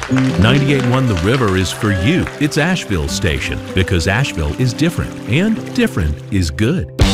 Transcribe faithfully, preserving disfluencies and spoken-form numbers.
ninety-eight point one The River is for you. It's Asheville's station because Asheville is different, and different is good.